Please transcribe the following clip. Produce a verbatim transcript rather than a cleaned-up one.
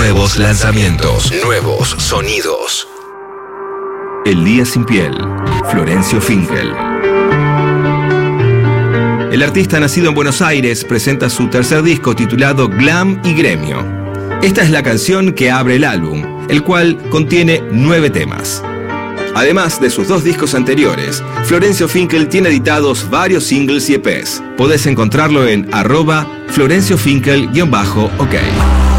Nuevos lanzamientos, nuevos sonidos. El día sin piel, Florencio Finkel. El artista nacido en Buenos Aires presenta su tercer disco titulado Glam y Gremio. Esta es la canción que abre el álbum, el cual contiene nueve temas. Además de sus dos discos anteriores, Florencio Finkel tiene editados varios singles y E Pes. Podés encontrarlo en arroba florenciofinkel-ok.